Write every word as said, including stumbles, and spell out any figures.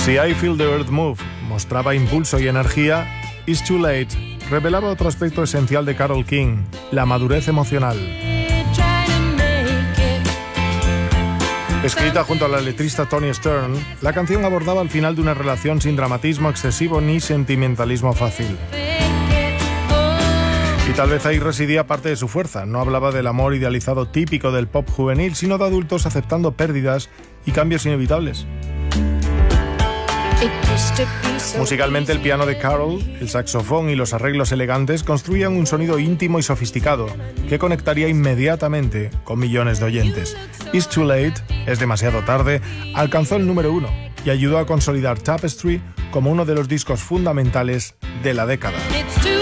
Si I Feel the Earth Move mostraba impulso y energía, It's Too Late revelaba otro aspecto esencial de Carole King, la madurez emocional. Escrita junto a la letrista Toni Stern, la canción abordaba el final de una relación sin dramatismo excesivo ni sentimentalismo fácil. Y tal vez ahí residía parte de su fuerza. No hablaba del amor idealizado típico del pop juvenil, sino de adultos aceptando pérdidas y cambios inevitables. Musicalmente, el piano de Carole, el saxofón y los arreglos elegantes construían un sonido íntimo y sofisticado que conectaría inmediatamente con millones de oyentes. It's Too Late, es demasiado tarde, alcanzó el número uno y ayudó a consolidar Tapestry como uno de los discos fundamentales de la década.